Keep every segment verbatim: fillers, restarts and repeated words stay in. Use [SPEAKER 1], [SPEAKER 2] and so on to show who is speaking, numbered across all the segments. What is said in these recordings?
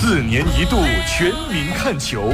[SPEAKER 1] 四年一度全民看球。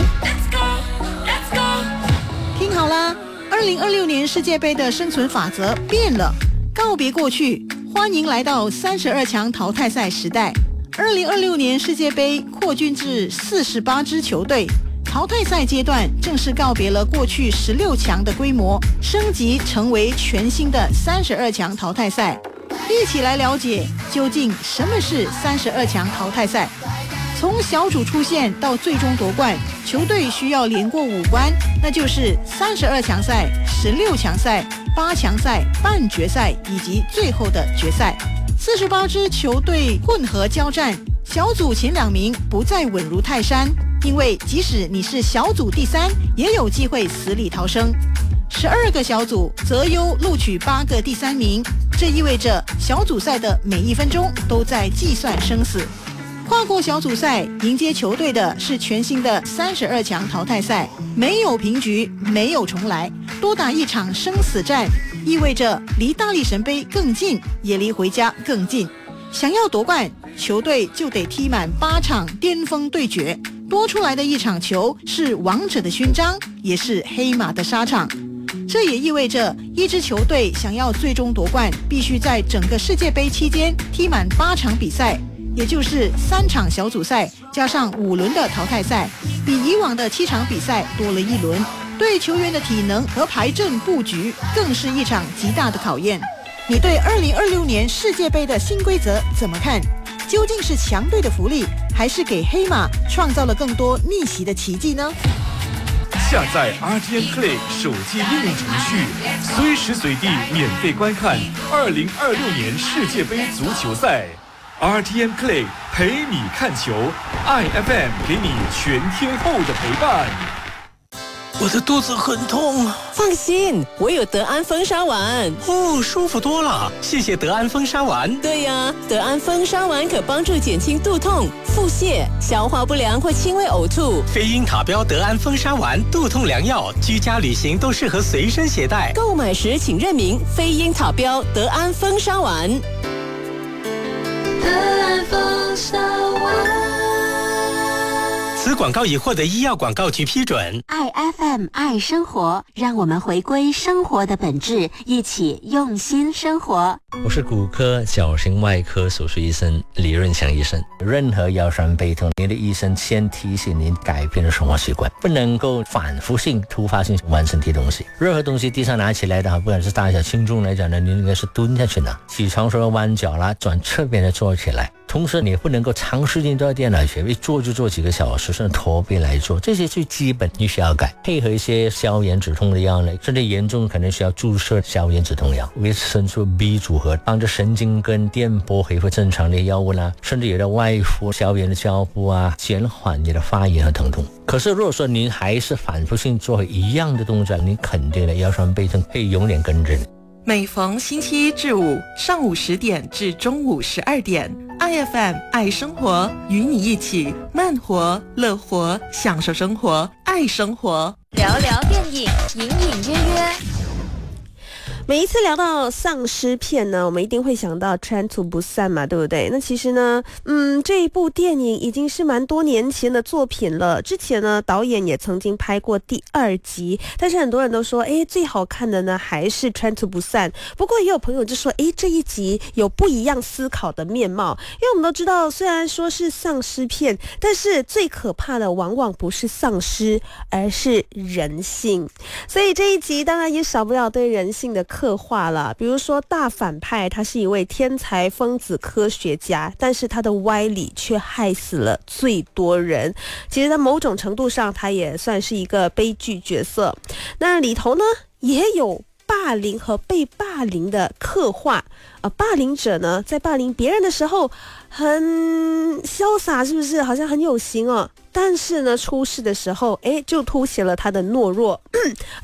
[SPEAKER 2] 听好啦，二零二六年世界杯的生存法则变了，告别过去，欢迎来到三十二强淘汰赛时代。二零二六年世界杯扩军至四十八支球队，淘汰赛阶段正式告别了过去十六强的规模，升级成为全新的三十二强淘汰赛。一起来了解究竟什么是三十二强淘汰赛。从小组出线到最终夺冠，球队需要连过五关，那就是三十二强赛、十六强赛、八强赛、半决赛以及最后的决赛。四十八支球队混合交战，小组前两名不再稳如泰山，因为即使你是小组第三，也有机会死里逃生。十二个小组择优录取八个第三名，这意味着小组赛的每一分钟都在计算生死。跨过小组赛迎接球队的是全新的三十二强淘汰赛，没有平局，没有重来，多打一场生死战，意味着离大力神杯更近，也离回家更近。想要夺冠，球队就得踢满八场巅峰对决，多出来的一场球是王者的勋章，也是黑马的沙场。这也意味着一支球队想要最终夺冠，必须在整个世界杯期间踢满八场比赛，也就是三场小组赛加上五轮的淘汰赛，比以往的七场比赛多了一轮，对球员的体能和排阵布局更是一场极大的考验。你对二零二六年世界杯的新规则怎么看？究竟是强队的福利，还是给黑马创造了更多逆袭的奇迹呢？
[SPEAKER 1] 下载 R T N Play 手机应用程序，随时随地免费观看二零二六年世界杯足球赛。R T N Play 陪你看球 ，I F M 给你全天候的陪伴。
[SPEAKER 3] 我的肚子很痛。
[SPEAKER 4] 放心，我有德安风沙丸。
[SPEAKER 3] 哦，舒服多了，谢谢德安风沙丸。
[SPEAKER 4] 对呀，德安风沙丸可帮助减轻肚痛、腹泻、消化不良或轻微呕吐。
[SPEAKER 3] 飞鹰塔标德安风沙丸，肚痛良药，居家旅行都适合随身携带。
[SPEAKER 4] 购买时请认明飞鹰塔标德安风沙丸。
[SPEAKER 5] 德安风沙丸。
[SPEAKER 3] 此广告已获得医药广告局批准。
[SPEAKER 6] 爱 F M 爱生活，让我们回归生活的本质，一起用心生活。
[SPEAKER 7] 我是骨科矫形外科手术医生李润祥医生。任何腰酸背痛，您的医生先提醒您改变生活习惯，不能够反复性、突发性弯身体东西。任何东西地上拿起来的话，不管是大小轻重来讲呢，您应该是蹲下去拿。起床时候弯脚啦，转侧边的坐起来。同时你不能够长时间坐在电脑前，一坐就坐几个小时，甚至驼背来做，这些最基本你需要改。配合一些消炎止痛的药呢，甚至严重可能需要注射消炎止痛药，维生素 B 组合，帮助神经跟电波恢复正常的药物啦，甚至有的外敷消炎的胶布啊，减缓你的发炎和疼痛。可是如果说您还是反复性做一样的动作，您肯定的腰酸背痛会永远跟着你。
[SPEAKER 8] 每逢星期一至五上午十点至中午十二点 ，I F M 爱生活与你一起慢活、乐活，享受生活，爱生活。
[SPEAKER 5] 聊聊电影，隐隐约约。
[SPEAKER 9] 每一次聊到丧尸片呢，我们一定会想到《Train to Busan》嘛，对不对？那其实呢，嗯，这一部电影已经是蛮多年前的作品了。之前呢，导演也曾经拍过第二集，但是很多人都说，哎，最好看的呢还是《Train to Busan》。不过也有朋友就说，哎，这一集有不一样思考的面貌，因为我们都知道，虽然说是丧尸片，但是最可怕的往往不是丧尸，而是人性。所以这一集当然也少不了对人性的刻画了，比如说大反派他是一位天才疯子科学家，但是他的歪理却害死了最多人。其实在某种程度上他也算是一个悲剧角色。那里头呢也有霸凌和被霸凌的刻画，呃，霸凌者呢在霸凌别人的时候很潇洒，是不是好像很有型哦？但是呢出事的时候，哎，就凸显了他的懦弱。